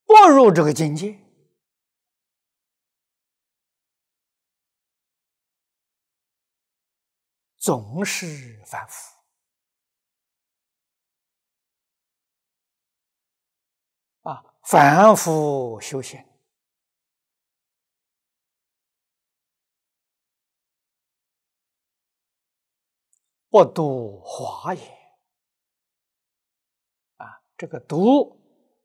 不入这个境界，总是凡夫凡夫修行不度华也这个度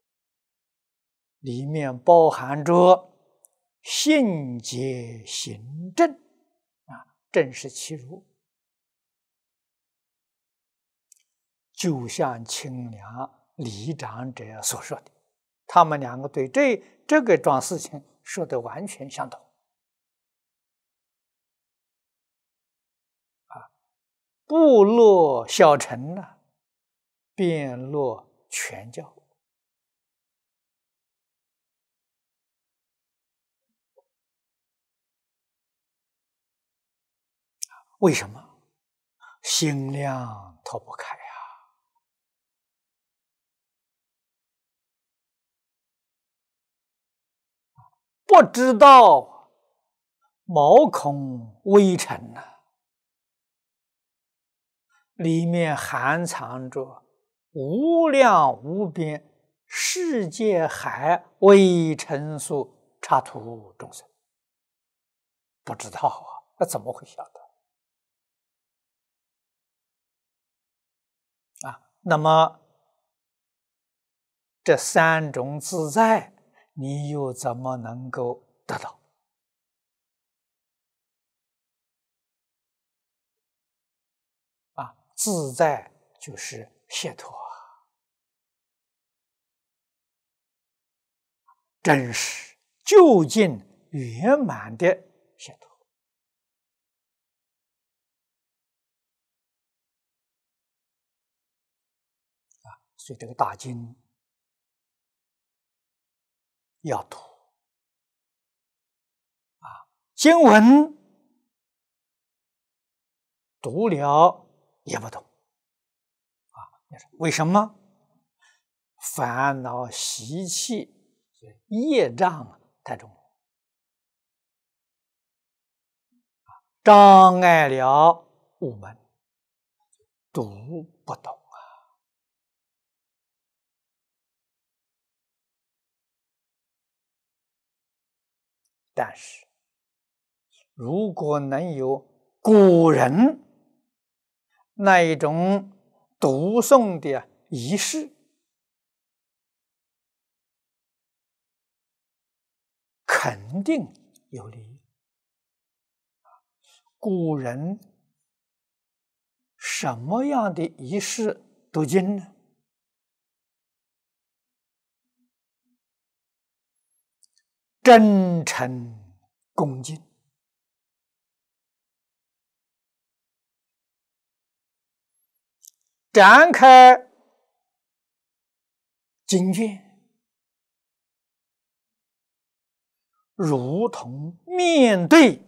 里面包含着信解行证正是其如，就像清凉理长者所说的，他们两个对这个桩事情说的完全相同部落小乘呢，遍落全教为什么？心量脱不开不知道毛孔微尘里面含藏着无量无边世界海微尘数刹土众生，不知道那怎么会晓得那么这三种自在，你又怎么能够得到？自在就是解脱真实究竟圆满的解脱所以这个大经要读经文读了也不懂为什么？烦恼习气业障太重障碍了我们读不懂但是如果能有古人那一种读诵的仪式，肯定有利。古人什么样的仪式读经呢？真诚恭敬，展开经卷，如同面对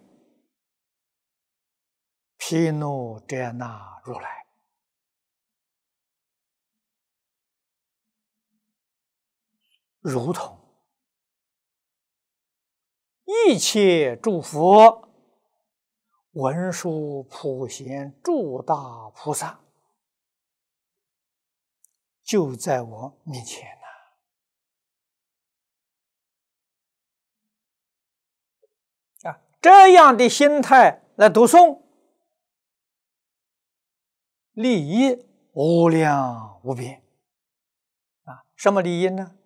毗卢遮那如来，如同一切诸佛、文殊、普贤、诸大菩萨就在我面前这样的心态来读诵，利益无量无边什么利益呢？